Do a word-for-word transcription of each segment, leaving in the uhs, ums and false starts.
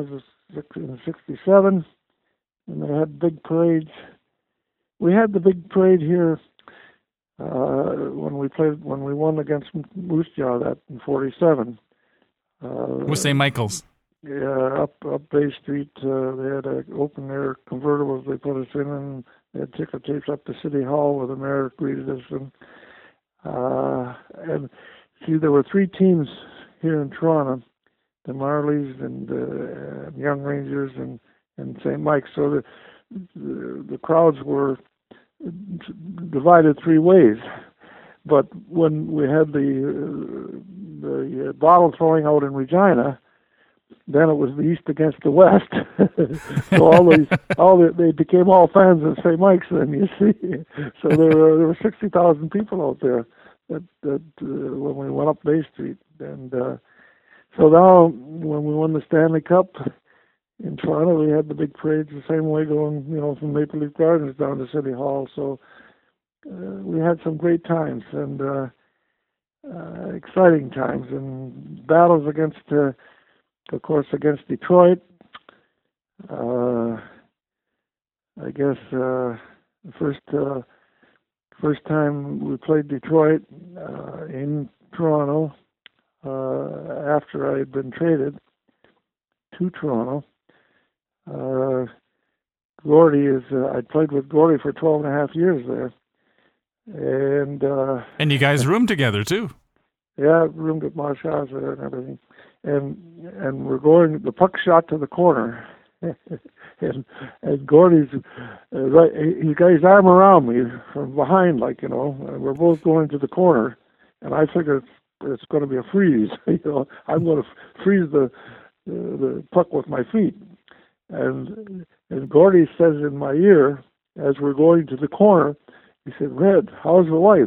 was in sixty-seven, and they had big parades. We had the big parade here uh, when we played when we won against Moose Jaw that in forty-seven. Uh, With Saint Michael's. Yeah, up up Bay Street, uh, they had a open air convertibles they put us in, and they had ticker tapes up to City Hall where the mayor greeted us. And uh, and see, there were three teams here in Toronto: the Marlies and uh, Young Rangers and and Saint Mike's. So the, the the crowds were divided three ways. But when we had the uh, the uh, bottle throwing out in Regina, then it was the East against the West. So all these, all the, they became all fans of Saint Mike's. Then you see, so there were there were sixty thousand people out there that that uh, when we went up Bay Street, and uh, so now when we won the Stanley Cup in Toronto, we had the big parades the same way going, you know, from Maple Leaf Gardens down to City Hall. So uh, we had some great times and uh, uh, exciting times and battles against. Uh, Of course, against Detroit, uh, I guess uh, the first uh, first time we played Detroit uh, in Toronto uh, after I had been traded to Toronto. Uh, Gordy is uh, I played with Gordy for twelve and a half years there, and uh, and you guys roomed together too. Yeah, roomed at Marsh House and everything. And and we're going, the puck shot to the corner. and and Gordy's uh, right, he got his arm around me from behind, like, you know, and we're both going to the corner. And I figure it's, it's going to be a freeze. You know, I'm going to freeze the, uh, the puck with my feet. And, and Gordy says in my ear, as we're going to the corner, he said, "Red, how's the wife?"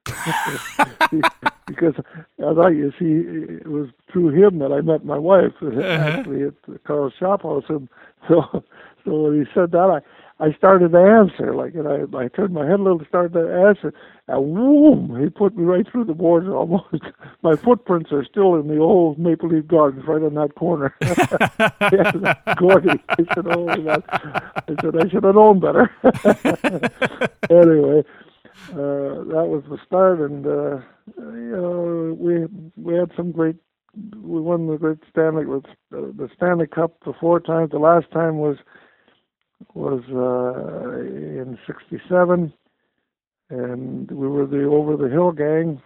Because as I, you see, it was through him that I met my wife actually at Carl's Shop House, and so so when he said that, I, I started to answer, like, and I I turned my head a little to start to answer, and whoom, he put me right through the boards almost. My footprints are still in the old Maple Leaf Gardens, right on that corner. Yeah, Gordy, I said, oh, that, I said I should have known better. Anyway. Uh, that was the start, and uh, you know, we we had some great. We won the great Stanley with uh, the Stanley Cup the four times. The last time was was uh, in sixty-seven, and we were the over the hill gang.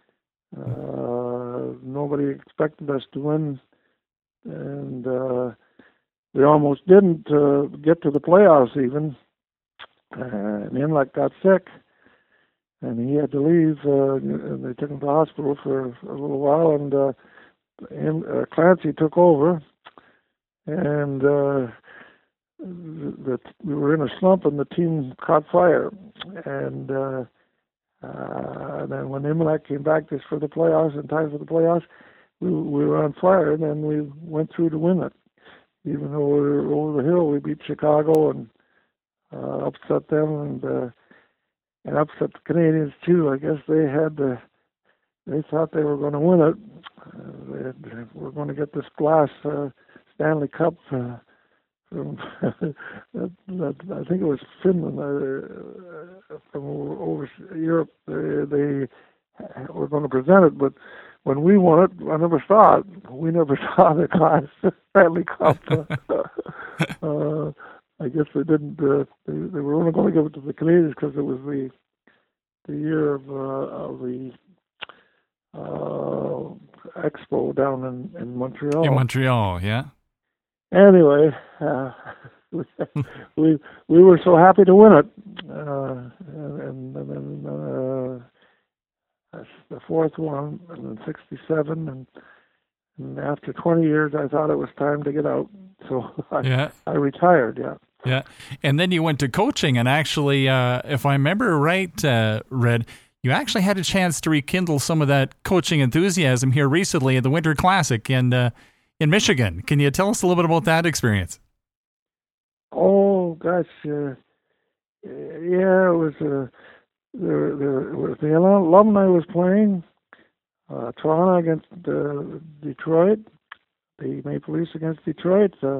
Uh, nobody expected us to win, and uh, we almost didn't uh, get to the playoffs even. Uh, and Imlach got sick. And he had to leave, uh, and they took him to the hospital for a little while, and uh, him, uh, Clancy took over, and uh, the, we were in a slump, and the team caught fire. And uh, uh, then when Imlach came back just for the playoffs, in time for the playoffs, we, we were on fire, and then we went through to win it. Even though we were over the hill, we beat Chicago and uh, upset them, and uh, and upset the Canadians too. I guess they had the, they thought they were going to win it. Uh, they had, we're going to get this glass uh, Stanley Cup uh, from that, that, I think it was Finland uh, from over Europe. They, they were going to present it, but when we won it, I never saw it. We never saw the glass Stanley Cup. uh, I guess they didn't. Uh, they, they were only going to give it to the Canadians because it was the the year of, uh, of the uh, Expo down in, in Montreal. In Montreal, yeah. Anyway, uh, we we were so happy to win it, uh, and, and then uh, the fourth one, and then sixty-seven, and. And after twenty years, I thought it was time to get out, so I, yeah. I retired. Yeah. Yeah, and then you went to coaching, and actually, uh, if I remember right, uh, Red, you actually had a chance to rekindle some of that coaching enthusiasm here recently at the Winter Classic in uh, in Michigan. Can you tell us a little bit about that experience? Oh gosh, uh, yeah, it was. Uh, the the the alumni was playing. Uh, Toronto against uh, Detroit, the Maple Leafs against Detroit. Uh,